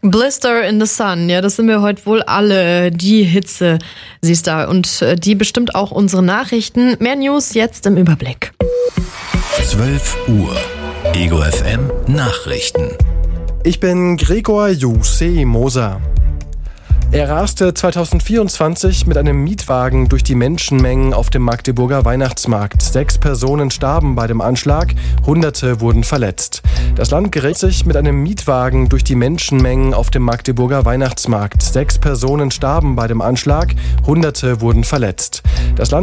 Blister in the Sun, ja, das sind wir heute wohl alle. Die Hitze, sie ist da und die bestimmt auch unsere Nachrichten. Mehr News jetzt im Überblick. 12 Uhr. Ego FM Nachrichten. Ich bin Gregor Jussi Moser. Er raste 2024 mit einem Mietwagen durch die Menschenmengen auf dem Magdeburger Weihnachtsmarkt. 6 Personen starben bei dem Anschlag, Hunderte wurden verletzt. Das Land gerät sich mit einem Mietwagen durch die Menschenmengen auf dem Magdeburger Weihnachtsmarkt. 6 Personen starben bei dem Anschlag, Hunderte wurden verletzt. Das Land